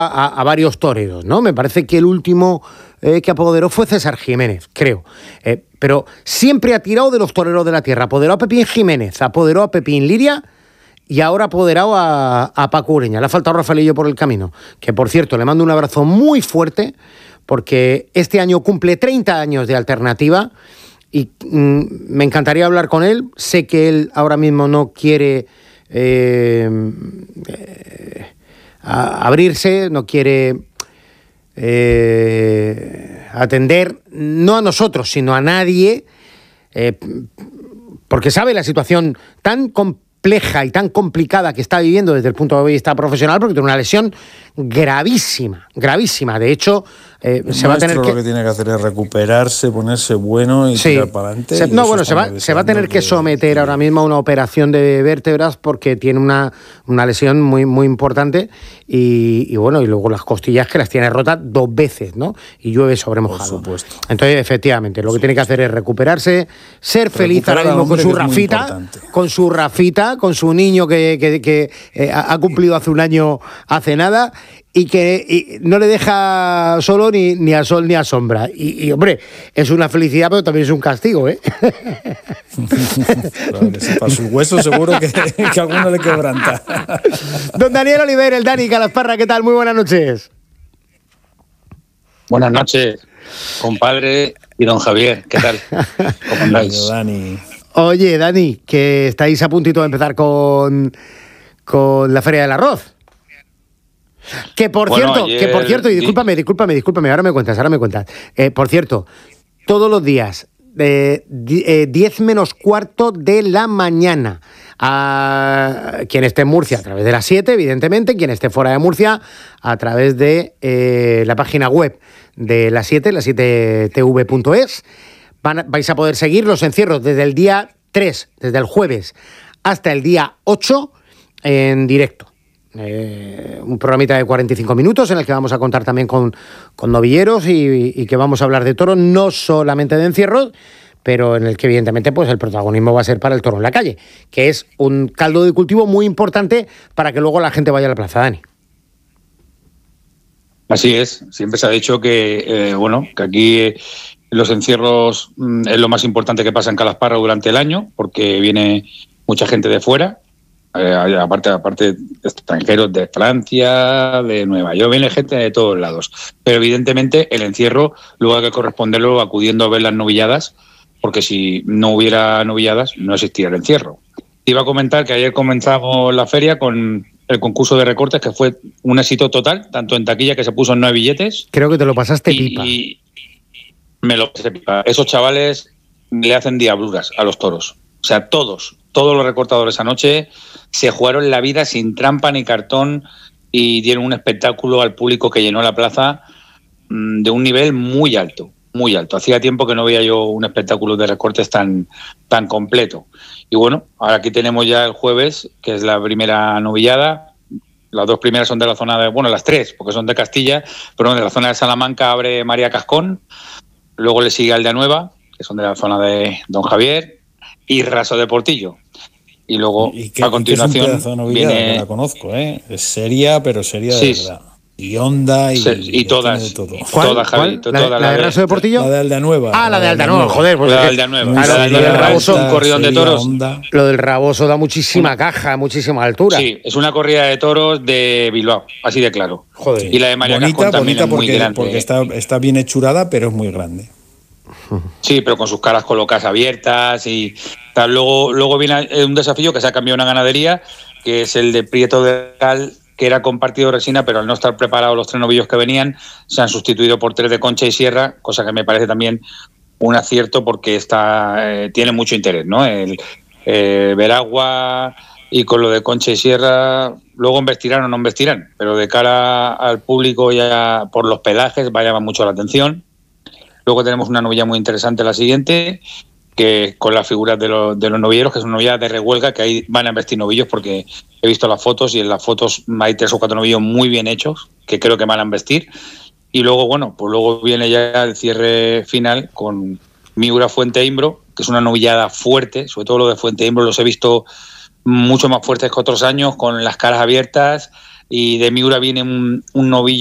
a varios toreros, ¿no? Me parece que el último que apoderó fue César Jiménez, creo. Pero siempre ha tirado de los toreros de la tierra. Apoderó a Pepín Jiménez, apoderó a Pepín Liria y ahora ha apoderado a Paco Ureña. Le ha faltado Rafaelillo por el camino. Que, por cierto, le mando un abrazo muy fuerte porque este año cumple 30 años de Alternativa y me encantaría hablar con él. Sé que él ahora mismo no quiere abrirse, no quiere atender, no a nosotros, sino a nadie, porque sabe la situación tan compleja y tan complicada que está viviendo desde el punto de vista profesional, porque tiene una lesión gravísima. De hecho, se va a tener lo que tiene que hacer es recuperarse, ponerse bueno y tirar para adelante. Se va a tener que someter ahora mismo a una operación de vértebras porque tiene una lesión muy, muy importante y bueno, y luego las costillas que las tiene rotas 2 veces, ¿no? Y llueve sobre mojado. Por supuesto. Entonces, efectivamente, lo que tiene que hacer es recuperarse, ser feliz ahora mismo con su Rafita, con su niño que ha cumplido hace un año, hace nada, y que no le deja solo ni a sol ni a sombra. Y hombre, es una felicidad, pero también es un castigo, ¿eh? Claro que sí, para sus huesos seguro que alguno le quebranta. Don Daniel Oliver, el Dani Calasparra, ¿qué tal? Muy buenas noches. Buenas noches, compadre y don Javier, ¿qué tal? ¿Cómo andáis? Dani. Oye, Dani, que estáis a puntito de empezar con la Feria del Arroz. Que por cierto, y discúlpame, ahora me cuentas. Por cierto, todos los días, 10 menos cuarto de la mañana, a quien esté en Murcia a través de las 7, evidentemente, quien esté fuera de Murcia a través de la página web de las 7, la7tv.es, vais a poder seguir los encierros desde el día 3, desde el jueves hasta el día 8 en directo. Un programita de 45 minutos en el que vamos a contar también con novilleros y que vamos a hablar de toros, no solamente de encierros, pero en el que evidentemente pues el protagonismo va a ser para el toro en la calle, que es un caldo de cultivo muy importante para que luego la gente vaya a la plaza, Dani. Así es, siempre se ha dicho que que aquí los encierros es lo más importante que pasa en Calasparra durante el año, porque viene mucha gente de fuera. Aparte de extranjeros de Francia, de Nueva York, viene gente de todos lados. Pero evidentemente el encierro luego hay que corresponderlo acudiendo a ver las novilladas, porque si no hubiera novilladas no existiría el encierro. Te iba a comentar que ayer comenzamos la feria con el concurso de recortes, que fue un éxito total, tanto en taquilla, que se puso en 9 billetes. Creo que te lo pasaste pipa. Y me lo pasé pipa. Esos chavales le hacen diabluras a los toros. O sea, todos los recortadores anoche se jugaron la vida sin trampa ni cartón y dieron un espectáculo al público que llenó la plaza de un nivel muy alto, muy alto. Hacía tiempo que no veía yo un espectáculo de recortes tan completo. Y bueno, ahora aquí tenemos ya el jueves, que es la primera novillada. Las 2 primeras son de la zona de... las 3, porque son de Castilla, pero de la zona de Salamanca abre María Cascón. Luego le sigue Aldeanueva, que son de la zona de Don Javier, y Raso de Portillo. Y luego, a continuación, viene... La conozco, ¿eh? Es seria, pero seria de verdad. Y honda y todas. De todo. ¿Cuál? Javi, ¿La de Raso de Portillo? La de Aldeanueva. Ah, la de Aldeanueva, joder. Pues la de Aldeanueva. Lo del Raboso, un corridón de toros. Honda. Lo del Raboso da muchísima caja, muchísima altura. Sí, es una corrida de toros de Bilbao, así de claro. Joder. Y la de María Cascón también es muy grande. Porque está bien hechurada, pero es muy grande. Sí, pero con sus caras colocadas abiertas y tal. Luego viene un desafío que se ha cambiado una ganadería, que es el de Prieto de Cal, que era compartido de resina, pero al no estar preparados los 3 novillos que venían, se han sustituido por 3 de Concha y Sierra, cosa que me parece también un acierto porque tiene mucho interés, ¿no? El Veragua y con lo de Concha y Sierra, luego embestirán o no embestirán, pero de cara al público ya por los pelajes va a llamar mucho la atención. Luego tenemos una novilla muy interesante, la siguiente, que con las figuras de los novilleros, que es una novilla de rehuelga, que ahí van a vestir novillos, porque he visto las fotos y en las fotos hay 3 o 4 novillos muy bien hechos, que creo que van a vestir. Y luego, luego viene ya el cierre final con Miura Fuente Imbro, que es una novillada fuerte, sobre todo lo de Fuente Imbro los he visto mucho más fuertes que otros años, con las caras abiertas, y de Miura viene un novillo